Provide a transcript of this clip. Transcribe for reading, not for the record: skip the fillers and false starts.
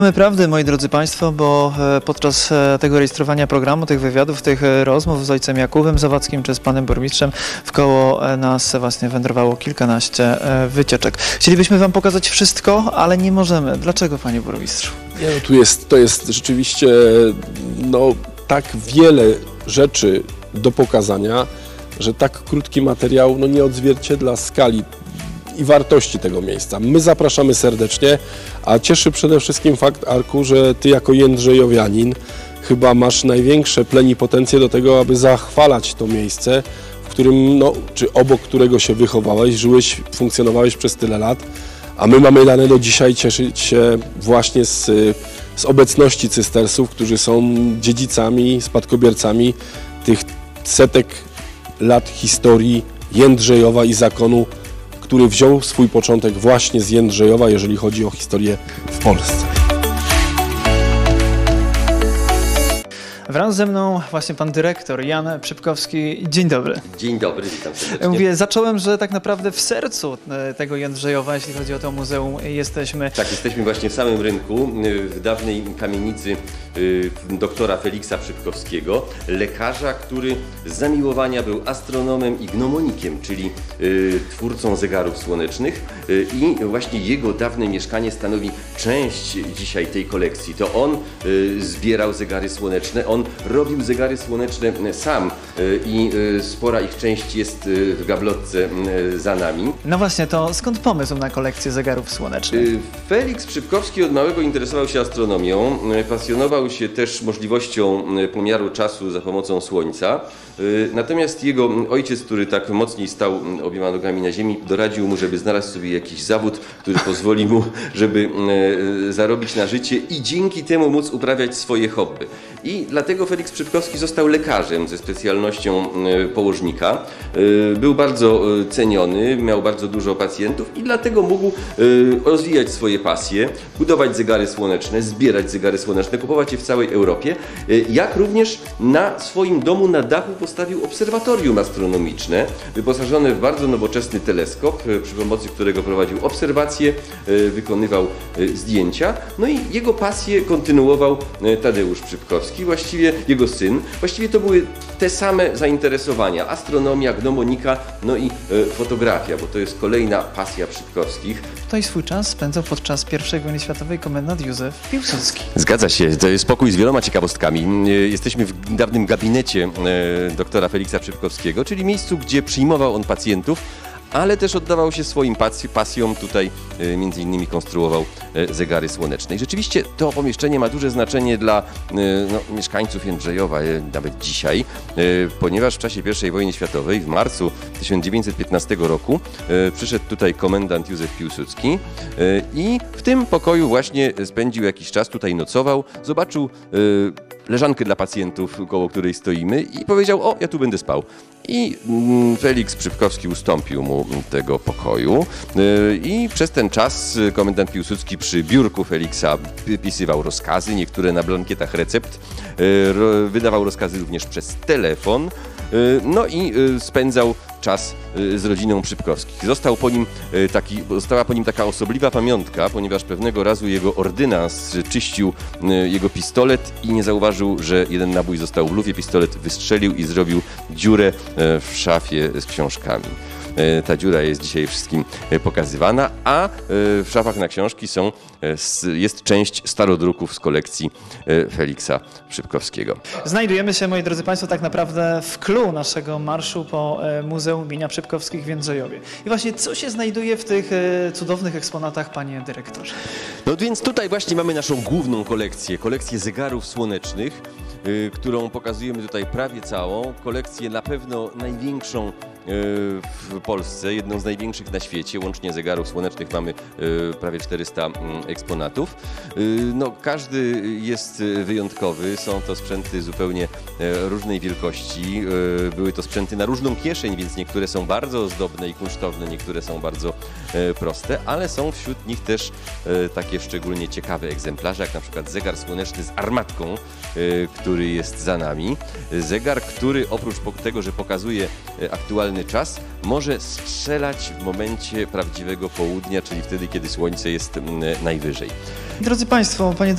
Prawdy, moi drodzy Państwo, bo podczas tego rejestrowania programu, tych wywiadów, tych rozmów z ojcem Jakubem Zawadzkim czy z panem burmistrzem wkoło nas właśnie wędrowało kilkanaście wycieczek. Chcielibyśmy wam pokazać wszystko, ale nie możemy. Dlaczego, panie burmistrzu? Nie, no to jest rzeczywiście tak wiele rzeczy do pokazania, że tak krótki materiał nie odzwierciedla skali i wartości tego miejsca. My zapraszamy serdecznie, a cieszy przede wszystkim fakt, Arku, że ty jako jędrzejowianin chyba masz największe plenipotencje do tego, aby zachwalać to miejsce, w którym, czy obok którego się wychowałeś, żyłeś, funkcjonowałeś przez tyle lat, a my mamy dane do dzisiaj cieszyć się właśnie z obecności cystersów, którzy są dziedzicami, spadkobiercami tych setek lat historii Jędrzejowa i zakonu, który wziął swój początek właśnie z Jędrzejowa, jeżeli chodzi o historię w Polsce. Wraz ze mną właśnie pan dyrektor Jan Przypkowski. Dzień dobry. Dzień dobry, witam serdecznie. Mówię, zacząłem, że tak naprawdę w sercu tego Jędrzejowa, jeśli chodzi o to muzeum, jesteśmy. Tak, jesteśmy właśnie w samym rynku, w dawnej kamienicy doktora Feliksa Przypkowskiego, lekarza, który z zamiłowania był astronomem i gnomonikiem, czyli twórcą zegarów słonecznych, i właśnie jego dawne mieszkanie stanowi część dzisiaj tej kolekcji. To on zbierał zegary słoneczne, on robił zegary słoneczne sam i spora ich część jest w gablotce za nami. No właśnie, to skąd pomysł na kolekcję zegarów słonecznych? Feliks Przypkowski od małego interesował się astronomią, pasjonował się też możliwością pomiaru czasu za pomocą słońca. Natomiast jego ojciec, który tak mocniej stał obiema nogami na ziemi, doradził mu, żeby znalazł sobie jakiś zawód, który pozwoli mu, żeby zarobić na życie i dzięki temu móc uprawiać swoje hobby. I dlatego Feliks Przypkowski został lekarzem ze specjalnością położnika. Był bardzo ceniony, miał bardzo dużo pacjentów i dlatego mógł rozwijać swoje pasje, budować zegary słoneczne, zbierać zegary słoneczne, kupować je w całej Europie, jak również na swoim domu na dachu postawił obserwatorium astronomiczne, wyposażone w bardzo nowoczesny teleskop, przy pomocy którego prowadził obserwacje, wykonywał zdjęcia. No i jego pasję kontynuował Tadeusz Przypkowski, właściwie jego syn. Właściwie to były te same zainteresowania: astronomia, gnomonika, no i fotografia, bo to jest kolejna pasja Przypkowskich. Tutaj swój czas spędzał podczas I wojny światowej komendant Józef Piłsudski. Zgadza się, to jest pokój z wieloma ciekawostkami. Jesteśmy w dawnym gabinecie doktora Feliksa Przypkowskiego, czyli miejscu, gdzie przyjmował on pacjentów, ale też oddawał się swoim pasjom. Tutaj między innymi konstruował zegary słoneczne. I rzeczywiście to pomieszczenie ma duże znaczenie dla mieszkańców Jędrzejowa, nawet dzisiaj, ponieważ w czasie I wojny światowej, w marcu 1915 roku, przyszedł tutaj komendant Józef Piłsudski i w tym pokoju właśnie spędził jakiś czas, tutaj nocował, zobaczył leżankę dla pacjentów, koło której stoimy, i powiedział: o, ja tu będę spał. I Feliks Przypkowski ustąpił mu tego pokoju i przez ten czas komendant Piłsudski przy biurku Feliksa wypisywał rozkazy, niektóre na blankietach recept, wydawał rozkazy również przez telefon, no i spędzał czas z rodziną Przypkowskich. Została po nim taka osobliwa pamiątka, ponieważ pewnego razu jego ordynans czyścił jego pistolet i nie zauważył, że jeden nabój został w lufie. Pistolet wystrzelił i zrobił dziurę w szafie z książkami. Ta dziura jest dzisiaj wszystkim pokazywana, a w szafach na książki jest część starodruków z kolekcji Feliksa Przypkowskiego. Znajdujemy się, moi drodzy Państwo, tak naprawdę w clou naszego marszu po Muzeum imienia Przypkowskich w Jędrzejowie. I właśnie co się znajduje w tych cudownych eksponatach, panie dyrektorze? No więc tutaj właśnie mamy naszą główną kolekcję zegarów słonecznych, którą pokazujemy tutaj prawie całą. Kolekcję na pewno największą w Polsce, jedną z największych na świecie. Łącznie zegarów słonecznych mamy prawie 400 eksponatów. Każdy jest wyjątkowy, są to sprzęty zupełnie różnej wielkości. Były to sprzęty na różną kieszeń, więc niektóre są bardzo ozdobne i kunsztowne, niektóre są bardzo proste, ale są wśród nich też takie szczególnie ciekawe egzemplarze, jak na przykład zegar słoneczny z armatką, który jest za nami. Zegar, który oprócz tego, że pokazuje aktualny idealny czas, może strzelać w momencie prawdziwego południa, czyli wtedy, kiedy słońce jest najwyżej. Drodzy Państwo, panie